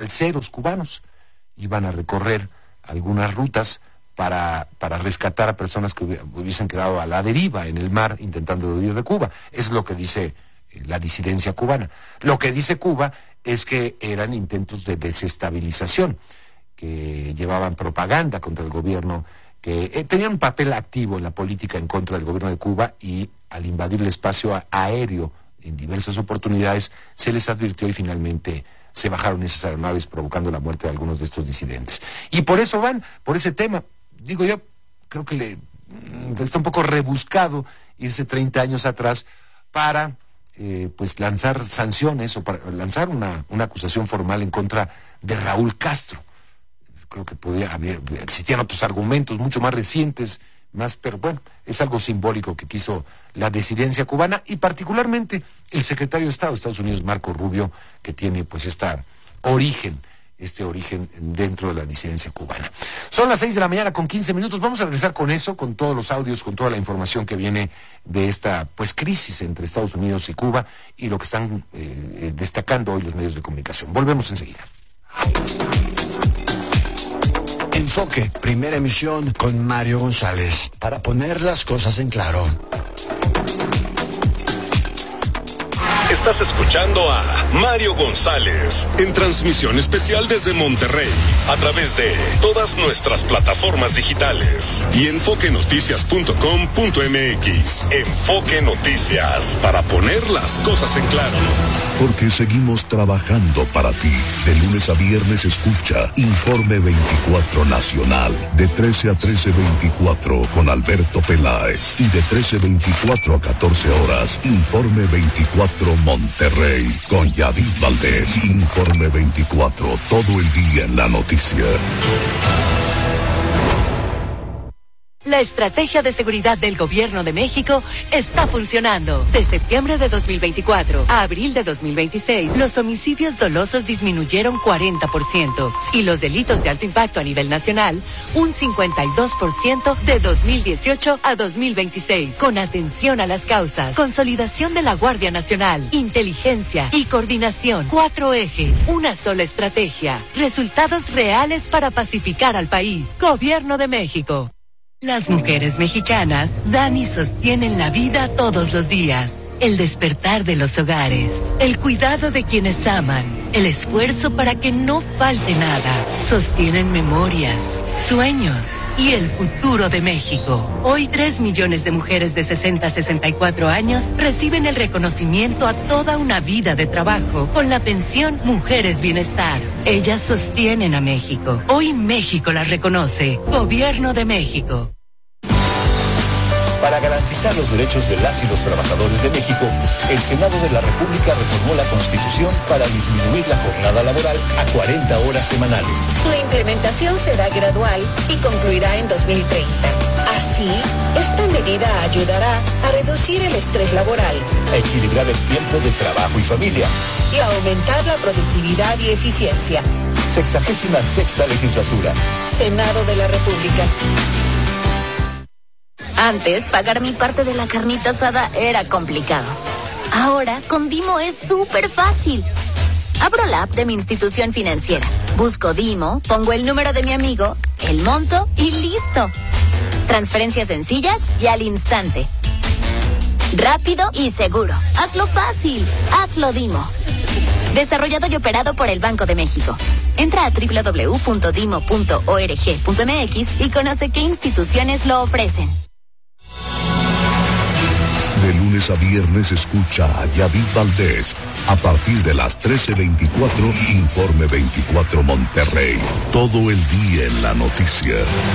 balseros cubanos. Iban a recorrer algunas rutas para rescatar a personas que hubiesen quedado a la deriva en el mar intentando huir de Cuba. Es lo que dice la disidencia cubana. Lo que dice Cuba es que eran intentos de desestabilización, que llevaban propaganda contra el gobierno, que tenían un papel activo en la política en contra del gobierno de Cuba, y al invadir el espacio aéreo en diversas oportunidades se les advirtió y finalmente se bajaron esas aeronaves, provocando la muerte de algunos de estos disidentes. Y por eso van, por ese tema. Digo yo, creo que está un poco rebuscado irse 30 años atrás para pues lanzar sanciones o para lanzar una acusación formal en contra de Raúl Castro. Creo que existían otros argumentos mucho más recientes, pero bueno, es algo simbólico que quiso la disidencia cubana, y particularmente el secretario de Estado de Estados Unidos, Marco Rubio, que tiene pues este origen dentro de la disidencia cubana. Son las 6:15 a.m. Vamos a regresar con eso, con todos los audios, con toda la información que viene de esta pues crisis entre Estados Unidos y Cuba, y lo que están destacando hoy los medios de comunicación. Volvemos enseguida. Enfoque, primera emisión con Mario González, para poner las cosas en claro. Estás escuchando a Mario González en transmisión especial desde Monterrey a través de todas nuestras plataformas digitales y enfoquenoticias.com.mx. Enfoque Noticias, para poner las cosas en claro. Porque seguimos trabajando para ti. De lunes a viernes escucha Informe 24 Nacional, de 13 a 13:24 con Alberto Peláez, y de 13:24 a 14 horas Informe 24 Monterrey con Yadid Valdés. Informe 24, todo el día en la noticia. La estrategia de seguridad del Gobierno de México está funcionando. De septiembre de 2024 a abril de 2026, los homicidios dolosos disminuyeron 40% y los delitos de alto impacto a nivel nacional un 52% de 2018 a 2026. Con atención a las causas, consolidación de la Guardia Nacional, inteligencia y coordinación. 4 ejes, una sola estrategia. Resultados reales para pacificar al país. Gobierno de México. Las mujeres mexicanas dan y sostienen la vida todos los días. El despertar de los hogares, el cuidado de quienes aman, el esfuerzo para que no falte nada. Sostienen memorias, sueños y el futuro de México. Hoy 3 millones de mujeres de 60 a 64 años reciben el reconocimiento a toda una vida de trabajo con la pensión Mujeres Bienestar. Ellas sostienen a México. Hoy México las reconoce. Gobierno de México. Para garantizar los derechos de las y los trabajadores de México, el Senado de la República reformó la Constitución para disminuir la jornada laboral a 40 horas semanales. Su implementación será gradual y concluirá en 2030. Así, esta medida ayudará a reducir el estrés laboral, a equilibrar el tiempo de trabajo y familia, y a aumentar la productividad y eficiencia. 66ª legislatura. Senado de la República. Antes, pagar mi parte de la carnita asada era complicado. Ahora, con Dimo es súper fácil. Abro la app de mi institución financiera, busco Dimo, pongo el número de mi amigo, el monto y listo. Transferencias sencillas y al instante. Rápido y seguro. Hazlo fácil. Hazlo Dimo. Desarrollado y operado por el Banco de México. Entra a www.dimo.org.mx y conoce qué instituciones lo ofrecen. De lunes a viernes escucha a Yadid Valdés. A partir de las 13:24, Informe 24 Monterrey. Todo el día en la noticia.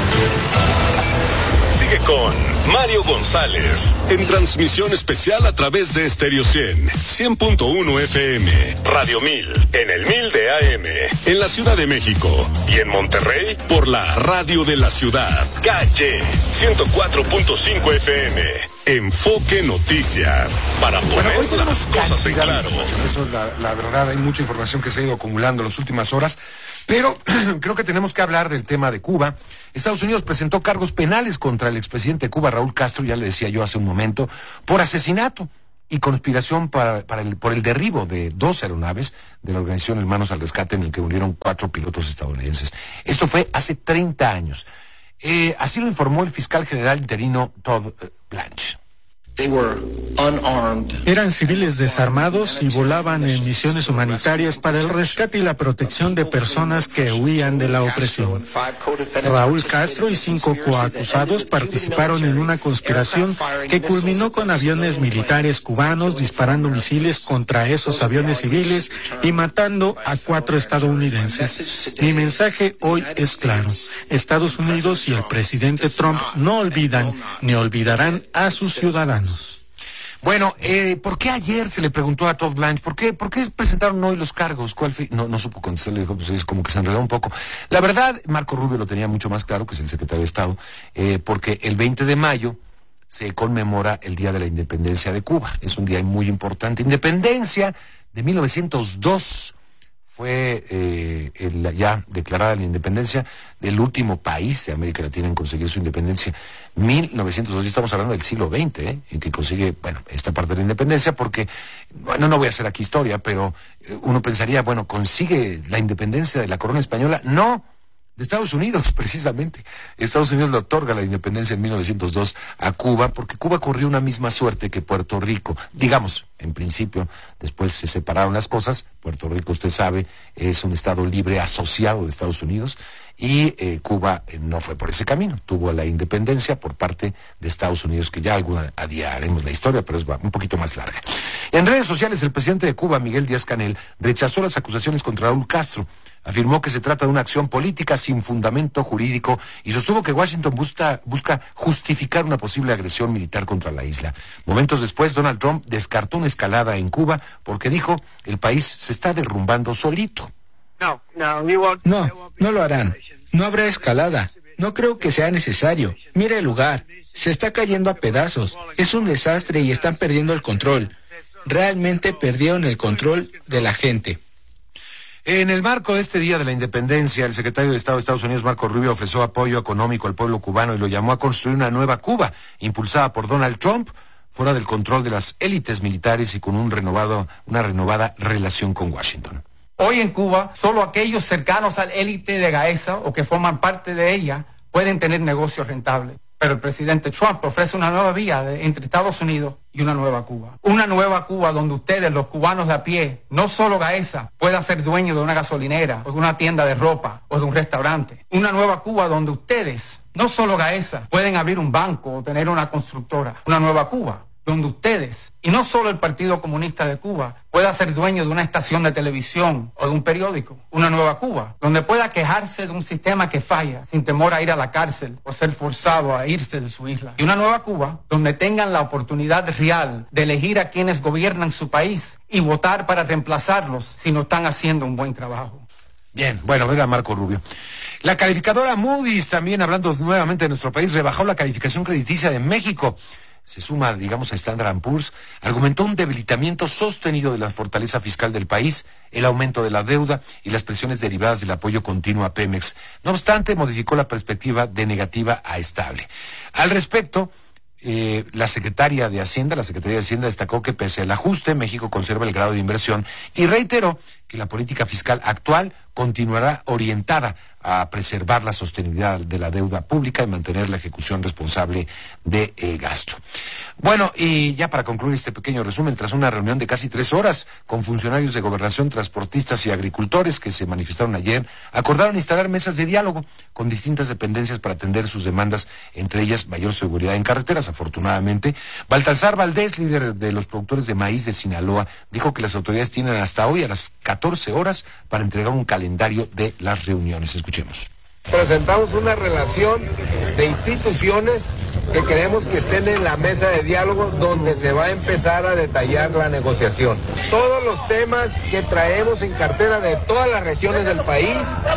Sigue con Mario González en transmisión especial a través de Stereo 100.1 FM, Radio 1000, en el 1000 de AM, en la Ciudad de México y en Monterrey por la Radio de la Ciudad, Calle 104.5 FM. Enfoque Noticias, para poner las cosas en claro. Eso, la verdad, hay mucha información que se ha ido acumulando en las últimas horas, pero creo que tenemos que hablar del tema de Cuba. Estados Unidos presentó cargos penales contra el expresidente de Cuba, Raúl Castro, ya le decía yo hace un momento, por asesinato. y conspiración por el derribo de 2 aeronaves de la organización Hermanos al Rescate, en el que murieron 4 pilotos estadounidenses. Esto fue hace 30 años. Así lo informó el fiscal general interino Todd Blanche. Eran civiles desarmados y volaban en misiones humanitarias para el rescate y la protección de personas que huían de la opresión. Raúl Castro y 5 coacusados participaron en una conspiración que culminó con aviones militares cubanos disparando misiles contra esos aviones civiles y matando a 4 estadounidenses. Mi mensaje hoy es claro. Estados Unidos y el presidente Trump no olvidan ni olvidarán a sus ciudadanos. Bueno, ¿por qué ayer se le preguntó a Todd Blanche? ¿Por qué presentaron hoy los cargos? No supo contestar, le dijo, pues es como que se enredó un poco. La verdad, Marco Rubio lo tenía mucho más claro, que es el secretario de Estado, porque el 20 de mayo se conmemora el Día de la Independencia de Cuba. Es un día muy importante. Independencia de 1902. Fue ya declarada la independencia del último país de América Latina en conseguir su independencia. 1902, estamos hablando del siglo XX, en que consigue, esta parte de la independencia, porque, no voy a hacer aquí historia, pero uno pensaría, ¿consigue la independencia de la corona española? No, de Estados Unidos, precisamente. Estados Unidos le otorga la independencia en 1902 a Cuba, porque Cuba corrió una misma suerte que Puerto Rico. Digamos, en principio, después se separaron las cosas. Puerto Rico, usted sabe, es un estado libre asociado de Estados Unidos, y Cuba no fue por ese camino. Tuvo la independencia por parte de Estados Unidos, que ya algún día haremos la historia, pero es un poquito más larga. En redes sociales, el presidente de Cuba, Miguel Díaz-Canel, rechazó las acusaciones contra Raúl Castro. Afirmó que se trata de una acción política sin fundamento jurídico y sostuvo que Washington busca justificar una posible agresión militar contra la isla. Momentos después, Donald Trump descartó una escalada en Cuba porque dijo el país se está derrumbando solito. No lo harán. No habrá escalada. No creo que sea necesario. Mira el lugar. Se está cayendo a pedazos. Es un desastre y están perdiendo el control. Realmente perdieron el control de la gente. En el marco de este Día de la Independencia, el secretario de Estado de Estados Unidos, Marco Rubio, ofreció apoyo económico al pueblo cubano y lo llamó a construir una nueva Cuba, impulsada por Donald Trump, fuera del control de las élites militares y con una renovada relación con Washington. Hoy en Cuba, solo aquellos cercanos al élite de Gaesa o que forman parte de ella pueden tener negocios rentables. Pero el presidente Trump ofrece una nueva vía entre Estados Unidos y una nueva Cuba. Una nueva Cuba donde ustedes, los cubanos de a pie, no solo Gaesa, pueda ser dueño de una gasolinera, o de una tienda de ropa, o de un restaurante. Una nueva Cuba donde ustedes, no solo Gaesa, pueden abrir un banco o tener una constructora. Una nueva Cuba donde ustedes, y no solo el Partido Comunista de Cuba, pueda ser dueño de una estación de televisión o de un periódico. Una nueva Cuba, donde pueda quejarse de un sistema que falla, sin temor a ir a la cárcel o ser forzado a irse de su isla. Y una nueva Cuba, donde tengan la oportunidad real de elegir a quienes gobiernan su país y votar para reemplazarlos si no están haciendo un buen trabajo. Bien, venga Marco Rubio. La calificadora Moody's, también hablando nuevamente de nuestro país, rebajó la calificación crediticia de México. Se suma, a Standard & Poor's, argumentó un debilitamiento sostenido de la fortaleza fiscal del país, el aumento de la deuda y las presiones derivadas del apoyo continuo a Pemex. No obstante, modificó la perspectiva de negativa a estable. Al respecto, la Secretaría de Hacienda destacó que pese al ajuste, México conserva el grado de inversión y reiteró que la política fiscal actual continuará orientada a preservar la sostenibilidad de la deuda pública y mantener la ejecución responsable del gasto. Bueno, y ya para concluir este pequeño resumen, tras una reunión de casi 3 horas con funcionarios de gobernación, transportistas y agricultores que se manifestaron ayer, acordaron instalar mesas de diálogo con distintas dependencias para atender sus demandas, entre ellas mayor seguridad en carreteras. Afortunadamente, Baltasar Valdés, líder de los productores de maíz de Sinaloa, dijo que las autoridades tienen hasta hoy a las 14 horas para entregar un calendario de las reuniones. Escuchemos. Presentamos una relación de instituciones que queremos que estén en la mesa de diálogo donde se va a empezar a detallar la negociación. Todos los temas que traemos en cartera de todas las regiones del país,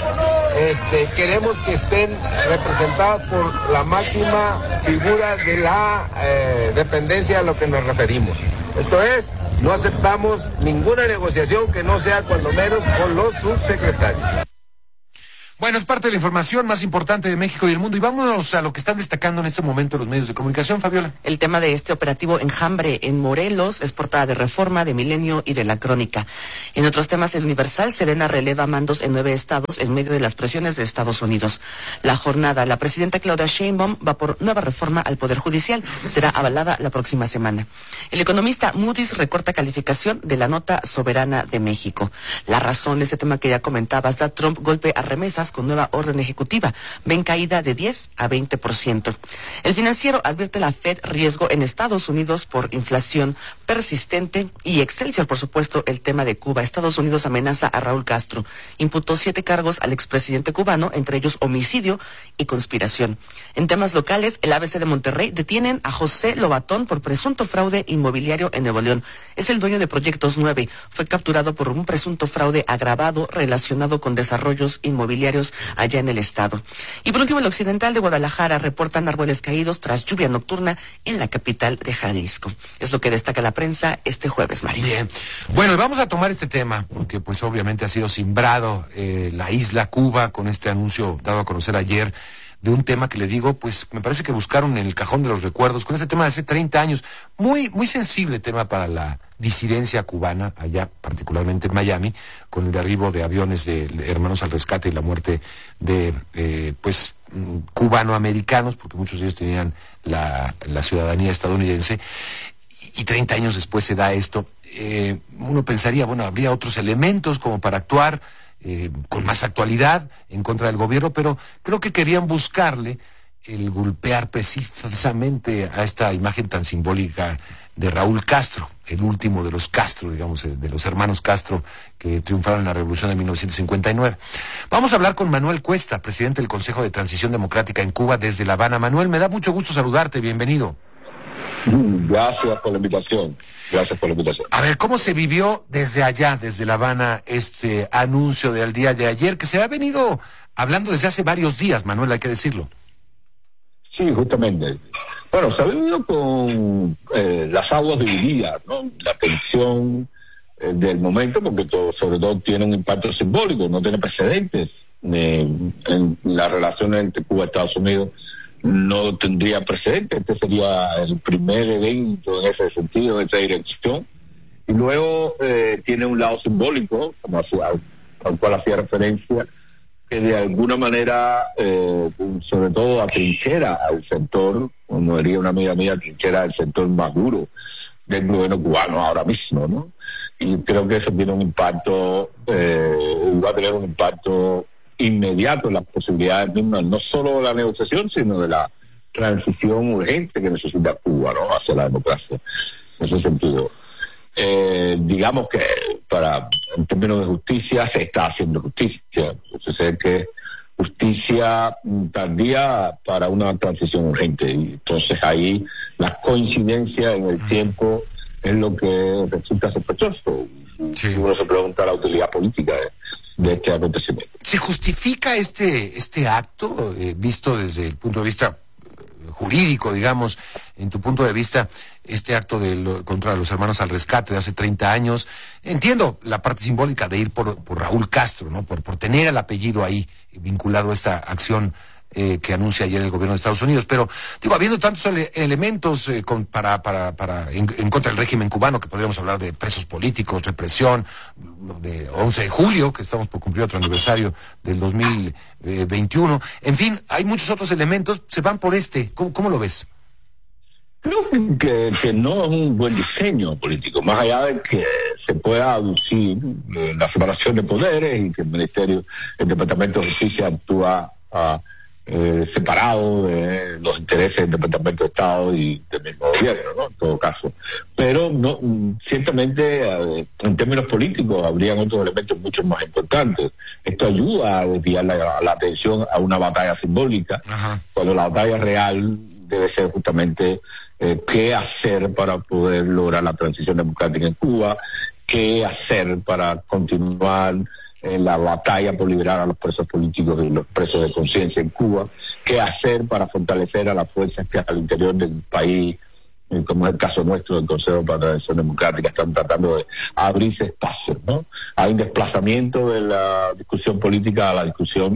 queremos que estén representados por la máxima figura de la dependencia a lo que nos referimos. Esto es, no aceptamos ninguna negociación que no sea cuando menos con los subsecretarios. Bueno, es parte de la información más importante de México y el mundo. Y vámonos a lo que están destacando en este momento los medios de comunicación, Fabiola. El tema de este operativo Enjambre en Morelos es portada de Reforma, de Milenio y de La Crónica. En otros temas, el Universal, Sedena releva mandos en 9 estados en medio de las presiones de Estados Unidos. La Jornada, la presidenta Claudia Sheinbaum va por nueva reforma al Poder Judicial. Será avalada la próxima semana. El Economista, Moody's recorta calificación de la nota soberana de México. La Razón, este tema que ya comentabas, da Trump golpe a remesas con nueva orden ejecutiva. Ven caída de 10 a 20%. El Financiero, advierte la Fed riesgo en Estados Unidos por inflación persistente. Y Excelsior, por supuesto, el tema de Cuba. Estados Unidos amenaza a Raúl Castro. Imputó 7 cargos al expresidente cubano, entre ellos homicidio y conspiración. En temas locales, el ABC de Monterrey detienen a José Lobatón por presunto fraude inmobiliario en Nuevo León. Es el dueño de Proyectos 9. Fue capturado por un presunto fraude agravado relacionado con desarrollos inmobiliarios allá en el estado. Y por último, el Occidental de Guadalajara, reportan árboles caídos tras lluvia nocturna en la capital de Jalisco. Es lo que destaca la prensa este jueves, Mario. Bien. Bueno, y vamos a tomar este tema, porque pues obviamente ha sido simbrado la isla Cuba con este anuncio dado a conocer ayer de un tema que le digo, pues me parece que buscaron en el cajón de los recuerdos, con ese tema de hace 30 años, muy sensible tema para la disidencia cubana, allá particularmente en Miami, con el derribo de aviones de Hermanos al Rescate y la muerte de, cubanoamericanos, porque muchos de ellos tenían la ciudadanía estadounidense, y 30 años después se da esto. Uno pensaría, bueno, habría otros elementos como para actuar con más actualidad en contra del gobierno, pero creo que querían buscarle el golpear precisamente a esta imagen tan simbólica de Raúl Castro, el último de los Castro, digamos, de los hermanos Castro que triunfaron en la Revolución de 1959. Vamos a hablar con Manuel Cuesta, presidente del Consejo de Transición Democrática en Cuba, desde La Habana. Manuel, me da mucho gusto saludarte, bienvenido. Gracias por la invitación. A ver, ¿cómo se vivió desde allá, desde La Habana, este anuncio del día de ayer, que se ha venido hablando desde hace varios días, Manuel, hay que decirlo? Sí, justamente. Bueno, se ha venido con las aguas divididas, ¿no? La tensión del momento, porque sobre todo tiene un impacto simbólico, no tiene precedentes en las relaciones entre Cuba y Estados Unidos. No tendría precedentes, este sería el primer evento en ese sentido, en esa dirección. Y luego tiene un lado simbólico, como al cual hacía referencia, que de alguna manera, sobre todo atrinchera al sector, como diría una amiga mía, atrinchera al sector más duro del gobierno cubano ahora mismo, ¿no? Y creo que eso tiene un impacto, va a tener un impacto inmediato en las posibilidades mismas, no solo de la negociación, sino de la transición urgente que necesita Cuba, ¿no?, hacia la democracia. En ese sentido, digamos que en términos de justicia se está haciendo justicia. Entonces, que justicia tardía para una transición urgente. Y entonces ahí la coincidencia en el tiempo es lo que resulta sospechoso. Sí. Uno se pregunta la utilidad política de este acontecimiento. ¿Se justifica este acto, visto desde el punto de vista jurídico, digamos, en tu punto de vista, este acto contra los hermanos al rescate de hace 30 años? Entiendo la parte simbólica de ir por Raúl Castro, ¿no? Por tener el apellido ahí vinculado a esta acción que anuncia ayer el gobierno de Estados Unidos, pero digo, habiendo tantos elementos en contra del régimen cubano, que podríamos hablar de presos políticos, represión, de 11 de julio, que estamos por cumplir otro aniversario del 2021, en fin, hay muchos otros elementos, se van por ¿cómo lo ves? Creo que no es un buen diseño político, más allá de que se pueda aducir la separación de poderes y que el Departamento de Justicia actúa separado de los intereses del Departamento de Estado y del mismo gobierno, ¿no? En todo caso. Pero no, ciertamente, en términos políticos, habrían otros elementos mucho más importantes. Esto ayuda a desviar la atención a una batalla simbólica, cuando la batalla real debe ser justamente qué hacer para poder lograr la transición democrática en Cuba, qué hacer para continuar en la batalla por liberar a los presos políticos y los presos de conciencia en Cuba, qué hacer para fortalecer a las fuerzas que al interior del país, como es el caso nuestro del Consejo para la Transición Democrática, están tratando de abrirse espacios, ¿no? Hay un desplazamiento de la discusión política a la discusión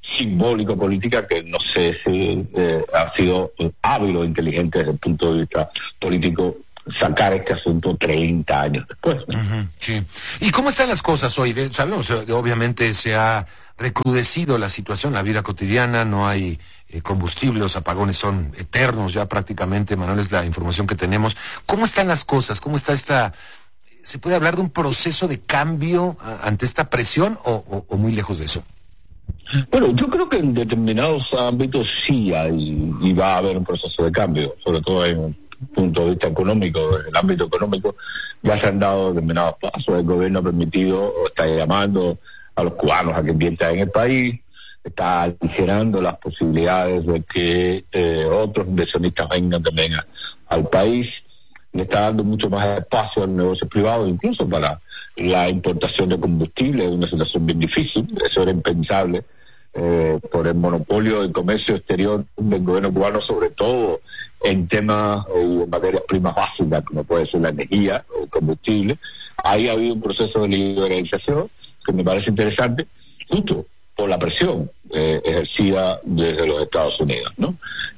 simbólico-política que no sé si ha sido hábil o inteligente desde el punto de vista político sacar este asunto 30 años después, ¿no? Sí. ¿Y cómo están las cosas hoy? Sabemos, obviamente se ha recrudecido la situación, la vida cotidiana, no hay combustible, los apagones son eternos ya prácticamente, Manuel, es la información que tenemos. ¿Cómo están las cosas? ¿Cómo está ¿se puede hablar de un proceso de cambio ante esta presión o muy lejos de eso? Bueno, yo creo que en determinados ámbitos sí hay y va a haber un proceso de cambio, sobre todo en un punto de vista económico. En el ámbito económico ya se han dado determinados pasos, el gobierno ha permitido o está llamando a los cubanos a que inviertan en el país, está aligerando las posibilidades de que otros inversionistas vengan también al país, le está dando mucho más espacio al negocio privado, incluso para la importación de combustible, una situación bien difícil, eso era impensable por el monopolio del comercio exterior del gobierno cubano, sobre todo en temas y en materias primas básicas, como puede ser la energía o el combustible. Ahí ha habido un proceso de liberalización que me parece interesante, justo por la presión ejercida desde los Estados Unidos, ¿no?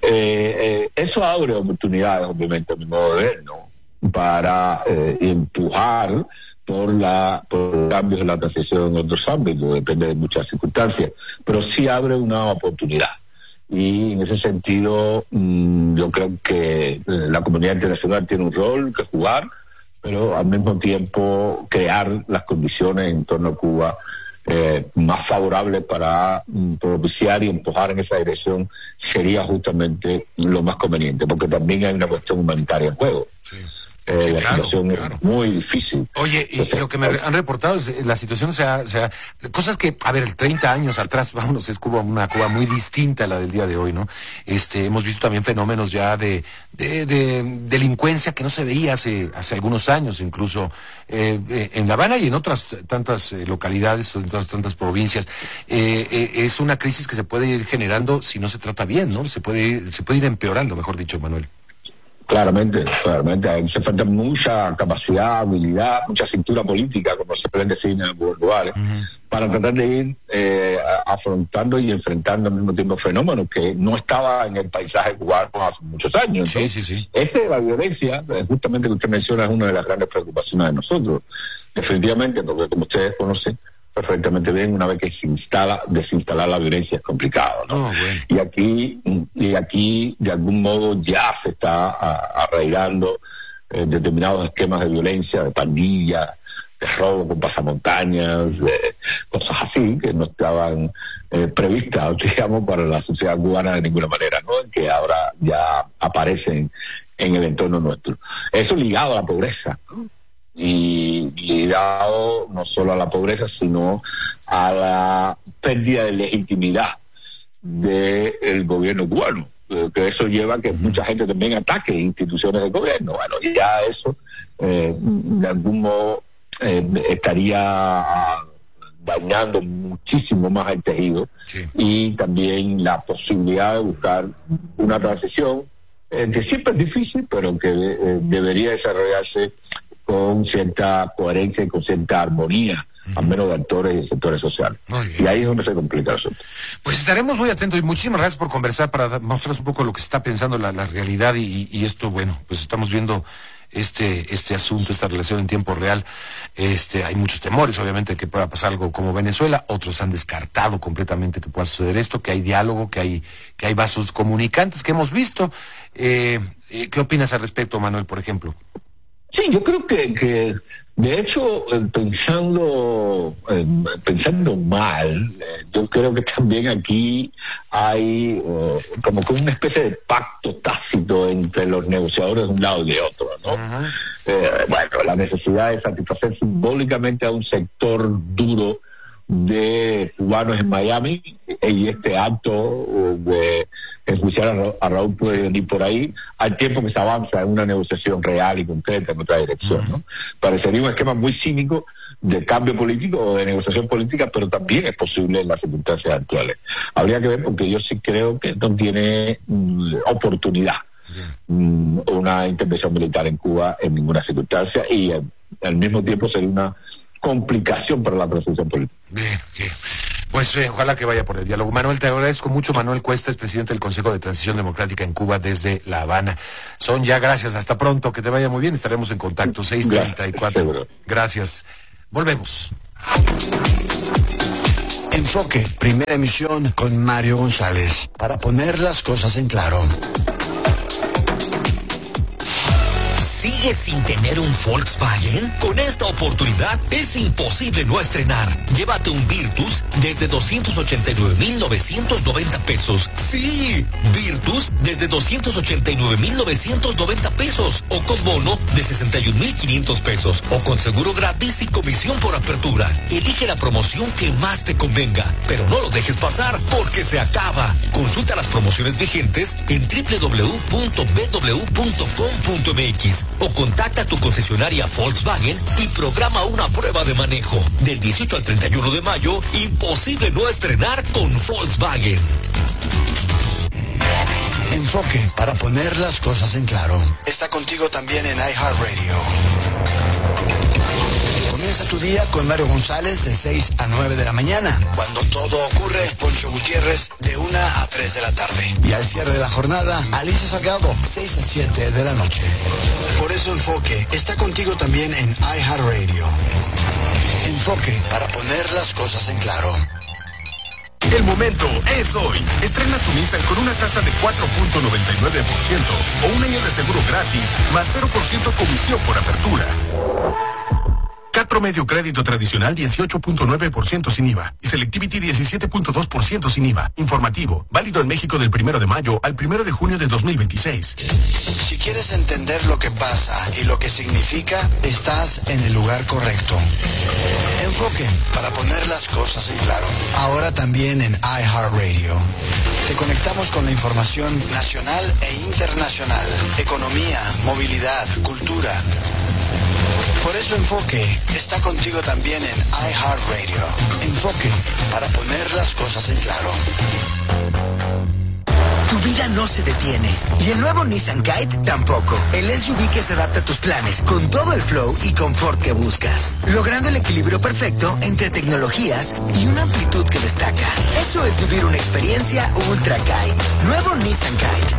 Eso abre oportunidades, obviamente, a mi modo de ver, ¿no? Para empujar por cambios en la transición en otros ámbitos, depende de muchas circunstancias, pero sí abre una oportunidad. Y en ese sentido, yo creo que la comunidad internacional tiene un rol que jugar, pero al mismo tiempo crear las condiciones en torno a Cuba más favorables para propiciar y empujar en esa dirección sería justamente lo más conveniente, porque también hay una cuestión humanitaria en juego. Sí. La situación es muy difícil. Oye, y lo que me han reportado es la situación, cosas que, a ver, 30 años atrás, vámonos, es una Cuba muy distinta a la del día de hoy, ¿no? Hemos visto también fenómenos ya de delincuencia que no se veía hace algunos años, incluso en La Habana y en otras tantas localidades, en otras tantas provincias. Es una crisis que se puede ir generando si no se trata bien, ¿no? Se puede ir empeorando, mejor dicho, Manuel. Claramente, hace falta mucha capacidad, habilidad, mucha cintura política, como se puede decir en algunos lugares, para tratar de ir afrontando y enfrentando al mismo tiempo fenómenos que no estaba en el paisaje cubano hace muchos años. Sí. La violencia, justamente que usted menciona, es una de las grandes preocupaciones de nosotros. Definitivamente, porque como ustedes conocen perfectamente bien, una vez que desinstalar la violencia es complicado, ¿no? Bueno. Y aquí de algún modo ya se está arraigando determinados esquemas de violencia, de pandillas, de robo con pasamontañas, cosas así que no estaban previstas, digamos, para la sociedad cubana de ninguna manera, ¿no? Que ahora ya aparecen en el entorno nuestro. Eso ligado a la pobreza, ¿no? Y ligado no solo a la pobreza, sino a la pérdida de legitimidad del gobierno cubano, que eso lleva a que mucha gente también ataque instituciones de gobierno. Bueno, ya eso de algún modo estaría dañando muchísimo más el tejido, y también la posibilidad de buscar una transición que siempre es difícil, pero que debería desarrollarse con cierta coherencia y con cierta armonía, al menos de actores y sectores sociales. Y ahí es donde se complica el asunto. Pues estaremos muy atentos y muchísimas gracias por conversar para mostrarnos un poco lo que se está pensando la realidad y esto, bueno, pues estamos viendo este asunto, esta relación en tiempo real. Hay muchos temores, obviamente, que pueda pasar algo como Venezuela. Otros han descartado completamente que pueda suceder esto, que hay diálogo, que hay vasos comunicantes que hemos visto. ¿Qué opinas al respecto, Manuel, por ejemplo? Sí, yo creo que de hecho, pensando mal, yo creo que también aquí hay como que una especie de pacto tácito entre los negociadores de un lado y de otro, ¿no? Bueno, la necesidad de satisfacer simbólicamente a un sector duro de cubanos en Miami, y este acto de enjuiciar a Raúl puede venir por ahí, al tiempo que se avanza en una negociación real y concreta en otra dirección, ¿no? Parecería un esquema muy cínico de cambio político o de negociación política, pero también es posible en las circunstancias actuales. Habría que ver, porque yo sí creo que no tiene oportunidad una intervención militar en Cuba en ninguna circunstancia, y al mismo tiempo sería una complicación para la transición política. Bien, Pues ojalá que vaya por el diálogo. Manuel, te agradezco mucho. Manuel Cuesta es presidente del Consejo de Transición Democrática en Cuba desde La Habana. Sonia, gracias. Hasta pronto. Que te vaya muy bien. Estaremos en contacto. 6:34. Gracias. Volvemos. Enfoque, primera emisión con Mario González. Para poner las cosas en claro. ¿Sigues sin tener un Volkswagen? Con esta oportunidad es imposible no estrenar. Llévate un Virtus desde 289,990 pesos. Sí, Virtus desde 289,990 pesos. O con bono de 61,500 pesos. O con seguro gratis y comisión por apertura. Elige la promoción que más te convenga. Pero no lo dejes pasar porque se acaba. Consulta las promociones vigentes en www.bw.com.mx. O contacta a tu concesionaria Volkswagen y programa una prueba de manejo. Del 18 al 31 de mayo, imposible no estrenar con Volkswagen. Enfoque, para poner las cosas en claro. Está contigo también en iHeartRadio. Comienza tu día con Mario González de 6 a 9 de la mañana. Cuando todo ocurre, Poncho Gutiérrez de 1 a 3 de la tarde. Y al cierre de la jornada, Alicia Salgado, 6 a 7 de la noche. Por eso Enfoque está contigo también en iHeartRadio. Enfoque, para poner las cosas en claro. El momento es hoy. Estrena tu Nissan con una tasa de 4.99% o un año de seguro gratis, más 0% comisión por apertura. CAT promedio crédito tradicional 18.9% sin IVA y Selectivity 17.2% sin IVA. Informativo, válido en México del 1 de mayo al 1 de junio de 2026. Si quieres entender lo que pasa y lo que significa, estás en el lugar correcto. Enfoque, para poner las cosas en claro. Ahora también en iHeartRadio. Te conectamos con la información nacional e internacional. Economía, movilidad, cultura. Por eso Enfoque está contigo también en iHeartRadio. Enfoque, para poner las cosas en claro. Tu vida no se detiene. Y el nuevo Nissan Kite tampoco. El SUV que se adapta a tus planes con todo el flow y confort que buscas. Logrando el equilibrio perfecto entre tecnologías y una amplitud que destaca. Eso es vivir una experiencia Ultra Kite. Nuevo Nissan Kite.